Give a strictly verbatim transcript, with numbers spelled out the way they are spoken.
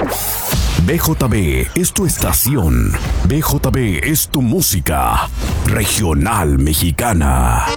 B J B es tu estación. B J B es tu música regional mexicana.